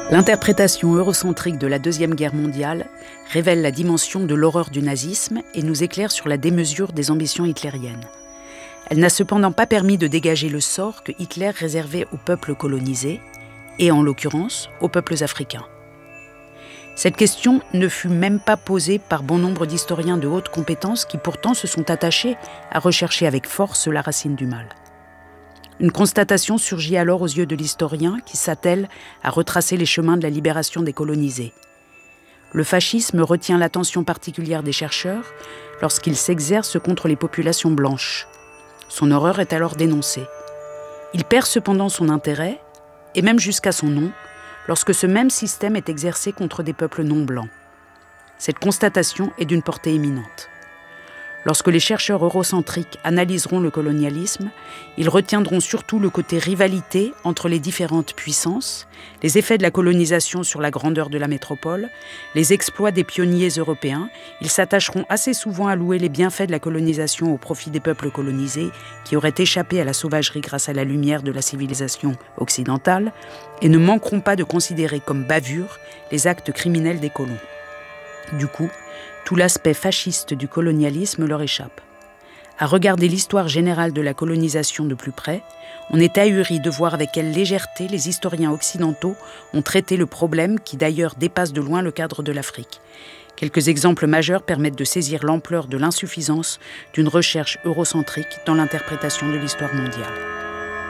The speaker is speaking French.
L'interprétation eurocentrique de la Deuxième Guerre mondiale révèle la dimension de l'horreur du nazisme et nous éclaire sur la démesure des ambitions hitlériennes. Elle n'a cependant pas permis de dégager le sort que Hitler réservait aux peuples colonisés, et en l'occurrence aux peuples africains. Cette question ne fut même pas posée par bon nombre d'historiens de haute compétence qui pourtant se sont attachés à rechercher avec force la racine du mal. Une constatation surgit alors aux yeux de l'historien qui s'attelle à retracer les chemins de la libération des colonisés. Le fascisme retient l'attention particulière des chercheurs lorsqu'il s'exerce contre les populations blanches. Son horreur est alors dénoncée. Il perd cependant son intérêt, et même jusqu'à son nom, lorsque ce même système est exercé contre des peuples non blancs. Cette constatation est d'une portée éminente. Lorsque les chercheurs eurocentriques analyseront le colonialisme, ils retiendront surtout le côté rivalité entre les différentes puissances, les effets de la colonisation sur la grandeur de la métropole, les exploits des pionniers européens. Ils s'attacheront assez souvent à louer les bienfaits de la colonisation au profit des peuples colonisés qui auraient échappé à la sauvagerie grâce à la lumière de la civilisation occidentale et ne manqueront pas de considérer comme bavure les actes criminels des colons. Du coup, tout l'aspect fasciste du colonialisme leur échappe. À regarder l'histoire générale de la colonisation de plus près, on est ahuri de voir avec quelle légèreté les historiens occidentaux ont traité le problème qui d'ailleurs dépasse de loin le cadre de l'Afrique. Quelques exemples majeurs permettent de saisir l'ampleur de l'insuffisance d'une recherche eurocentrique dans l'interprétation de l'histoire mondiale.